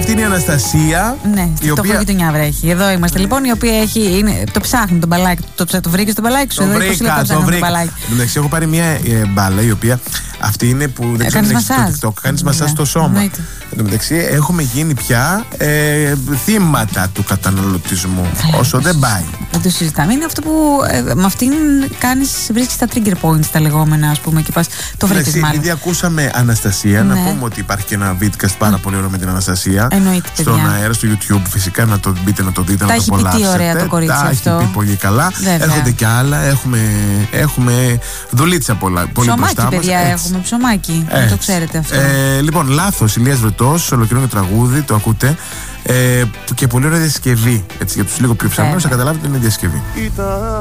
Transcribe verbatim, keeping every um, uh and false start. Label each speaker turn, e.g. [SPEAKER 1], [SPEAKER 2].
[SPEAKER 1] αυτή είναι η Αναστασία.
[SPEAKER 2] Ναι,
[SPEAKER 1] η
[SPEAKER 2] το
[SPEAKER 1] οποία...
[SPEAKER 2] γειτονιά βρέχει. Εδώ είμαστε λοιπόν, η οποία έχει. Είναι, το ψάχνει τον μπαλάκι. Το, το, το βρήκε τον μπαλάκι σου.
[SPEAKER 1] Το
[SPEAKER 2] εδώ
[SPEAKER 1] βρήκα, το βρήκα. Εντάξει, έχω πάρει μια ε, μπάλα η οποία αυτή είναι που δεν ξέρω αν έχεις στο TikTok. Κάνεις μασάζ στο σώμα. Εν τω μεταξύ, έχουμε γίνει πια ε, θύματα του καταναλωτισμού. Καλά, όσο δεν πάει.
[SPEAKER 2] Δεν το συζητάμε. Είναι αυτό που ε, με αυτήν κάνεις, βρίσκεις τα trigger points τα λεγόμενα, ας πούμε, και πας. Το βρήκες μάλλον.
[SPEAKER 1] Επειδή ακούσαμε Αναστασία,
[SPEAKER 2] ναι.
[SPEAKER 1] να πούμε ότι υπάρχει και ένα vidcast πάρα πολύ ωραίο με την Αναστασία.
[SPEAKER 2] Εννοείται,
[SPEAKER 1] στον παιδιά. Αέρα, στο YouTube, φυσικά να το μπείτε, να το δείτε,
[SPEAKER 2] τα
[SPEAKER 1] να το απολαύσετε.
[SPEAKER 2] Τα έχει πει τι ωραία το κορίτσι
[SPEAKER 1] τα
[SPEAKER 2] αυτό.
[SPEAKER 1] Τα έχει πει πολύ καλά.
[SPEAKER 2] Βέβαια.
[SPEAKER 1] Έρχονται και άλλα. Έχουμε, έχουμε δουλίτσα πολλά, πολύ
[SPEAKER 2] ψωμάκι,
[SPEAKER 1] μπροστά μας.
[SPEAKER 2] Παιδιά,
[SPEAKER 1] έτσι.
[SPEAKER 2] έχουμε ψωμάκι. Δεν το ξέρετε αυτό.
[SPEAKER 1] Ε, λοιπόν, λάθος. Ηλίας Βρετός, ολοκληρώνει το τραγούδι, το ακούτε. Ε, και πολύ ωραία διασκευή. Έτσι, για τους λίγο πιο ψαμένους θα καταλάβετε ότι είναι διασκευή.